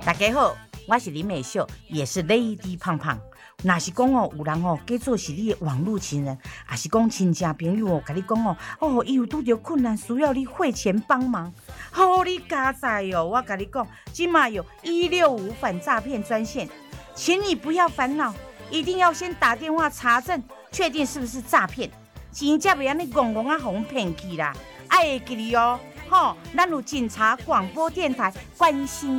大家好，我是林美秀，也是 Lady 胖胖。若是讲有人假做是你的网络情人，还是讲亲戚朋友甲你讲伊有拄着困难，需要你汇钱帮忙，你加载我甲你讲，今嘛有165反诈骗专线，请你不要烦恼，一定要先打电话查证，确定是不是诈骗，钱才袂安尼戆戆互骗去啦。爱会记哩咱有警察广播电台关心。